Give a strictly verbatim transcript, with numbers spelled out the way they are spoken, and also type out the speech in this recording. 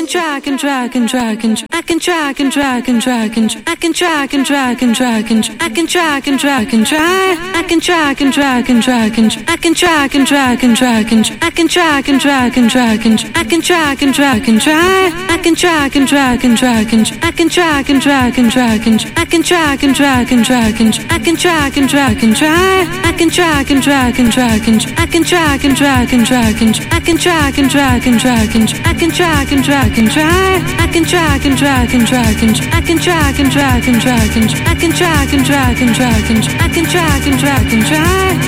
drag and drag and drag and I can drag and drag and drag and I can drag and drag and drag and I can drag and drag and drag I can drag and drag and drag and I can drag and drag and drag and I can drag and drag and drag and I can drag and drag and drag I can drag and drag and drag and I can drag and drag and drag and I can drag and drag and drag and I can drag and drag and drag I can drag and drag and drag and I can drag and drag and drag and I can drag and drag and drag and I can drag and drag and drag I can drag and drag and drag and I can drag and drag and drag and I can drag and drag and drag and I can drag and drag and drag